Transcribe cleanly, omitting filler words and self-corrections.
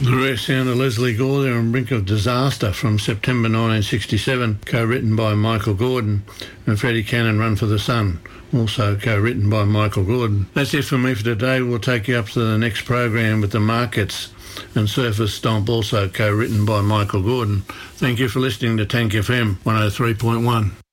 The rare sound of Leslie Gore there on Brink of Disaster from September 1967, co-written by Michael Gordon, and Freddie Cannon, Run for the Sun, also co-written by Michael Gordon. That's it for me for today. We'll take you up to the next program with the Markets and Surface Stomp, also co-written by Michael Gordon. Thank you for listening to Tank FM 103.1.